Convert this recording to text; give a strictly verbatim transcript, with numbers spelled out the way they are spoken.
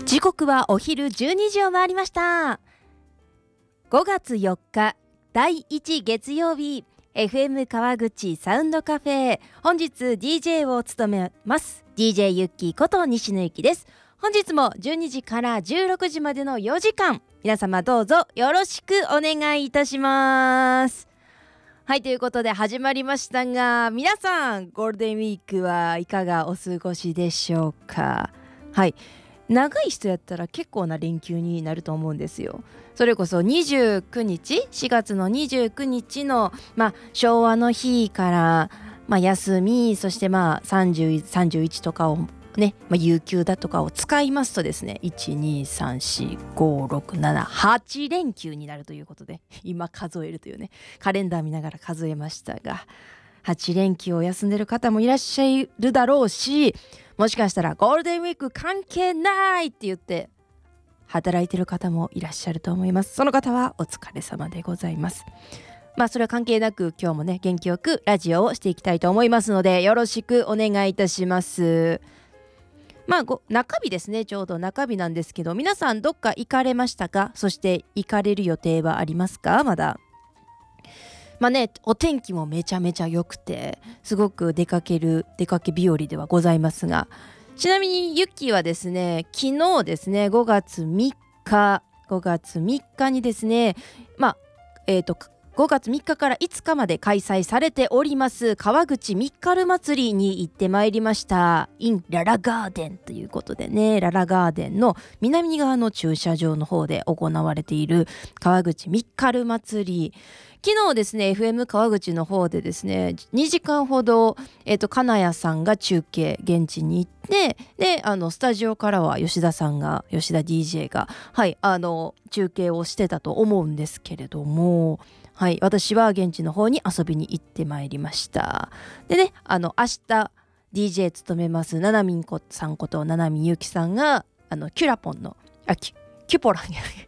時刻はお昼じゅうにじを回りました。ごがつよっかだいいち月曜日、 エフエム 川口サウンドカフェ、本日 ディージェー を務めます ディージェー ゆっきーこと西野ゆきです。本日もじゅうにじからじゅうろくじまでのよじかん、皆様どうぞよろしくお願いいたします。はい、ということで始まりましたが、皆さんゴールデンウィークはいかがお過ごしでしょうか。はい、長い人やったら結構な連休になると思うんですよ。それこそにじゅうくにち、しがつのにじゅうくにちの、まあ、昭和の日から、まあ、休み、そしてまあさんじゅう、さんじゅういちとかをね、まあ、有給だとかを使いますとですね、いち、に、さん、し、ご、ろく、なな、はち連休になるということで、今数えるというね、カレンダー見ながら数えましたが、はち連休を休んでる方もいらっしゃるだろうし、もしかしたらゴールデンウィーク関係ないって言って働いてる方もいらっしゃると思います。その方はお疲れ様でございます。まあそれは関係なく、今日もね元気よくラジオをしていきたいと思いますので、よろしくお願いいたします。まあご中日ですね、ちょうど中日なんですけど、皆さんどっか行かれましたか？そして行かれる予定はありますか？まだまあね、お天気もめちゃめちゃ良くて、すごく出かける出かけ日和ではございますが、ちなみにユッキーはですね、昨日ですね、ごがつみっかごがつみっかにですね、まあえっとごがつみっかからいつかまで開催されております川口みっかる祭りに行ってまいりました。 in ララガーデンということでね、ララガーデンの南側の駐車場の方で行われている川口みっかる祭り、昨日ですね エフエム 川口の方でですねにじかんほど、えーと、金谷さんが中継現地に行って、であのスタジオからは吉田さんが吉田 ディージェー がはいあの中継をしてたと思うんですけれども、はい、私は現地の方に遊びに行ってまいりました。でね、あの明日 ディージェー 務めますななみんこさんことななみゆきさんがあのキュラポンのあキュキュポラン